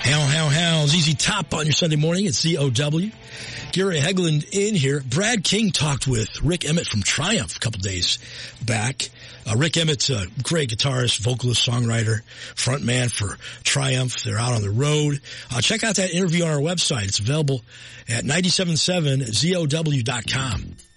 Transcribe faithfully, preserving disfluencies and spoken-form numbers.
How, how, how. Z Z Top on your Sunday morning at C O W. Gary Hegland in here. Brad King talked with Rick Emmett from Triumph a couple days back. Uh, Rick Emmett's a great guitarist, vocalist, songwriter, frontman for Triumph. They're out on the road. Uh, check out that interview on our website. It's available at nine seven seven Z O W dot com.